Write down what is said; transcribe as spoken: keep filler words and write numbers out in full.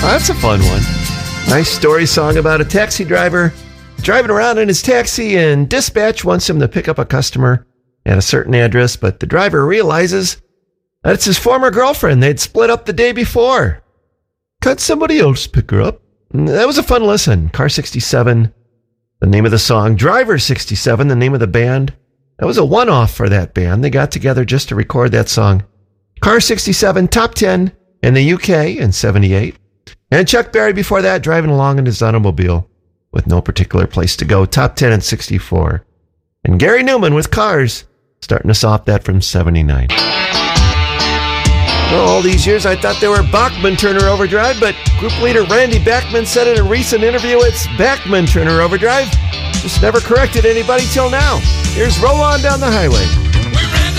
That's a fun one. Nice story song about a taxi driver driving around in his taxi, and dispatch wants him to pick up a customer at a certain address, but the driver realizes that it's his former girlfriend. They'd split up the day before. Can't somebody else pick her up? That was a fun listen. Car sixty-seven, the name of the song. Driver sixty-seven, the name of the band. That was a one-off for that band. They got together just to record that song. Car sixty-seven, top ten in the U K in seventy-eight. And Chuck Berry before that, driving along in his automobile with no particular place to go, top ten in sixty-four. And Gary Newman with Cars, starting us off that from seventy-nine. Well, all these years I thought they were Bachman Turner Overdrive, but group leader Randy Bachman said in a recent interview it's Bachman Turner Overdrive. Just never corrected anybody till now. Here's Roll On Down the Highway.